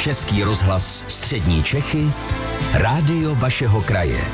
Český rozhlas Střední Čechy, rádio vašeho kraje.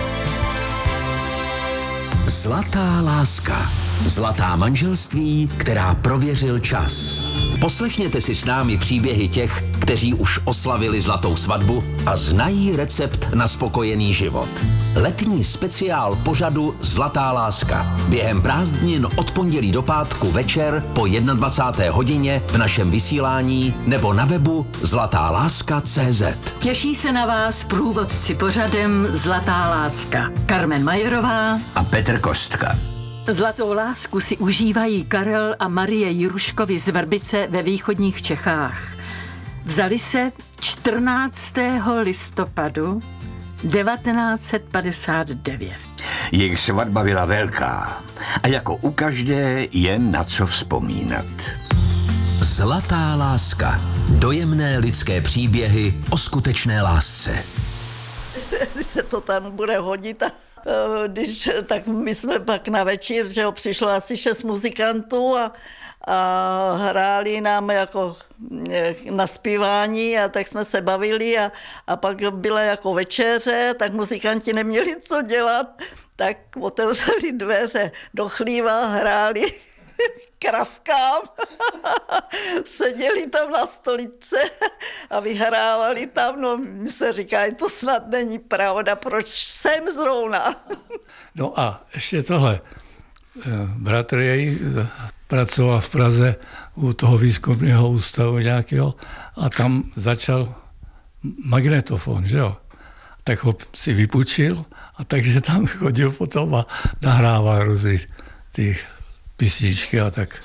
Zlatá láska. Zlatá manželství, která prověřil čas. Poslechněte si s námi příběhy těch, kteří už oslavili zlatou svatbu a znají recept na spokojený život. Letní speciál pořadu Zlatá láska. Během prázdnin od pondělí do pátku večer po 21. hodině v našem vysílání nebo na webu zlatáláska.cz. Těší se na vás průvodci pořadem Zlatá láska. Carmen Majerová a Petr Kostka. Zlatou lásku si užívají Karel a Marie Jiruškovi z Vrbice ve východních Čechách. Vzali se 14. listopadu 1959. Jejich svatba byla velká a jako u každé je na co vzpomínat. Zlatá láska. Dojemné lidské příběhy o skutečné lásce. Jestli se to tam bude hodit, tak my jsme pak na večer, že přišlo asi 6 muzikantů a hráli nám jako na zpívání a tak jsme se bavili a pak byla jako večeře, tak muzikanti neměli co dělat, tak otevřeli dveře do chlíva, hráli kravkám, seděli tam na stoličce a vyhrávali tam, no mi se říká, to snad není pravda, proč jsem zrovna. No a ještě tohle, bratr jej pracoval v Praze u toho výzkumného ústavu nějakého a tam začal magnetofon, že jo, tak ho si vypůjčil a takže tam chodil potom a nahrával různý ty písničky a tak.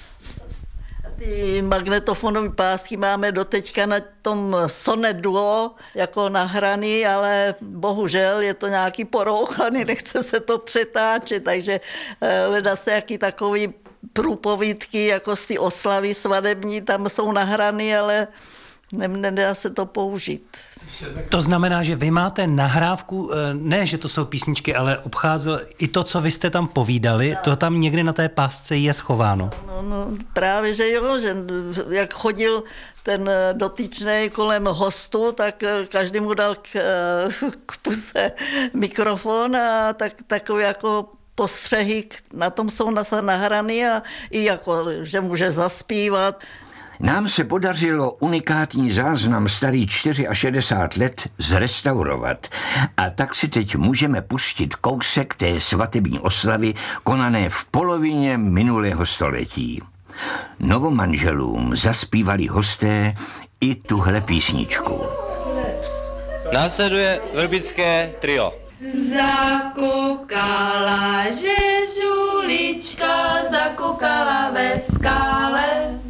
Ty magnetofonové pásky máme doteďka na tom Sonet Duo jako nahraný, ale bohužel je to nějaký porouchaný, nechce se to přetáčet, takže hledá se jaký takový průpovídky jako z ty oslavy svadební, tam jsou nahraný, ale nedá se to použít. To znamená, že vy máte nahrávku, ne, že to jsou písničky, ale obcházel i to, co vy jste tam povídali, to tam někde na té pásce je schováno. No, právě, že jo, že jak chodil ten dotyčný kolem hostu, tak každý mu dal k puse mikrofon a takový jako postřehy na tom jsou nahraný a i jako, že může zaspívat. Nám se podařilo unikátní záznam starý 64 let zrestaurovat a tak si teď můžeme pustit kousek té svatební oslavy konané v polovině minulého století. Novomanželům zaspívali hosté i tuhle písničku. Následuje vrbické trio. Zakukala žežulička, zakukala ve skále.